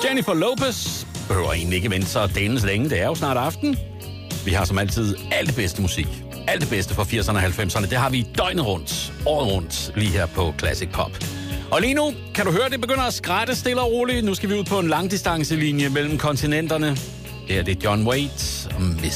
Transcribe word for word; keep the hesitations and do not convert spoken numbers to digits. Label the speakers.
Speaker 1: Jennifer Lopez behøver egentlig ikke vente så dænens længe. Det er jo snart aften. Vi har som altid alt det bedste musik. Alt det bedste fra firserne og halvfemserne. Det har vi døgnet rundt, året rundt, lige her på Classic Pop. Og lige nu, kan du høre, det begynder at skrætte stille og roligt. Nu skal vi ud på en langdistancelinje mellem kontinenterne. Det er det John Waite og